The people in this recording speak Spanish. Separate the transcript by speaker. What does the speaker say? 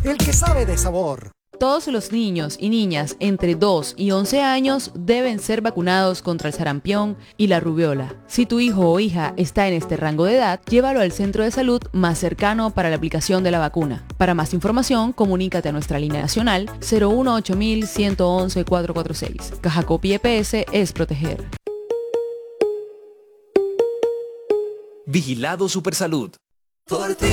Speaker 1: el que sabe de sabor.
Speaker 2: Todos los niños y niñas entre 2 y 11 años deben ser vacunados contra el sarampión y la rubiola. Si tu hijo o hija está en este rango de edad, llévalo al centro de salud más cercano para la aplicación de la vacuna. Para más información, comunícate a nuestra línea nacional 018-111-446. Caja Copy EPS es proteger.
Speaker 3: Vigilado Supersalud.
Speaker 4: Por ti